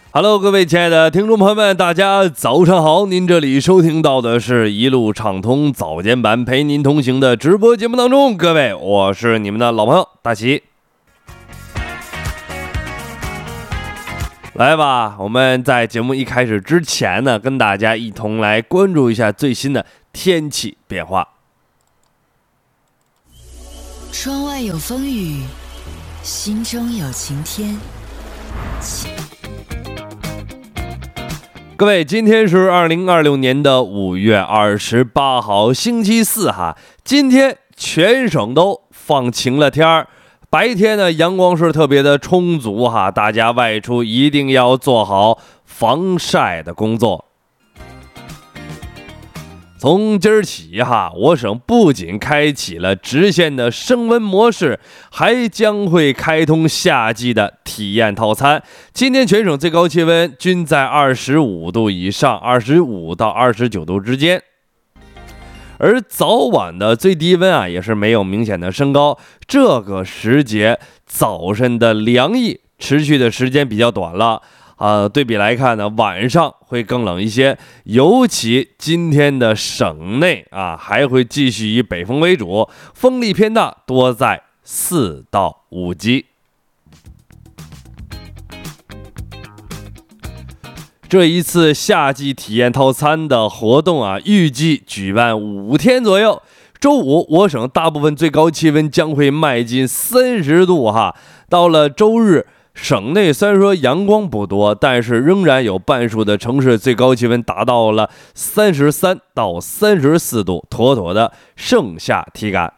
Hello， 各位亲爱的听众朋友们，大家早上好！您这里收听到的是一路畅通早间版陪您同行的直播节目当中，各位，我是你们的老朋友大齐。来吧，我们在节目一开始之前呢，跟大家一同来关注一下最新的天气变化。 窗外有风雨，心中有晴天。 各位，今天是2026年的5月28号，星期四哈。今天全省都放晴了天儿，白天呢阳光是特别的充足哈，大家外出一定要做好防晒的工作。从今儿起哈，我省不仅开启了直线的升温模式，还将会开通夏季的体验套餐。今天全省最高气温均在25度以上，25到29度之间。而早晚的最低温也是没有明显的升高。这个时节早晨的凉意持续的时间比较短了。对比来看呢，晚上会更冷一些，尤其今天的省内还会继续以北风为主，风力偏大，多在4到5级。这一次夏季体验套餐的活动预计举办5天左右。周五，我省大部分最高气温将会迈进30度哈。到了周日，省内虽然说阳光不多，但是仍然有半数的城市最高气温达到了33到34度，妥妥的盛夏体感。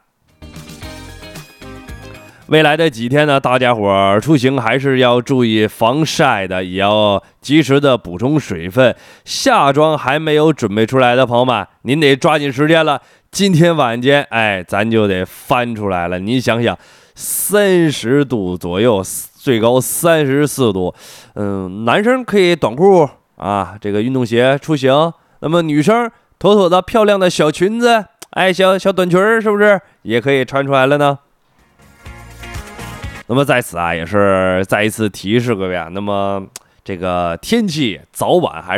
未来的几天呢，大家伙出行还是要注意防晒的，也要及时的补充水分。夏装还没有准备出来的朋友们，您得抓紧时间了。今天晚间，咱就得翻出来了。您想想，30度左右，最高34度，男生可以短裤这个运动鞋出行。那么女生妥妥的漂亮的小裙子，小短裙是不是也可以穿出来了呢？那么在此也是再一次提示各位那么这个天气早晚还